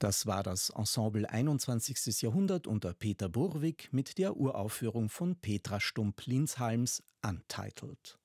Das war das Ensemble 21. Jahrhundert unter Peter Burwig mit der Uraufführung von Petra Stump-Linshalms Untitled.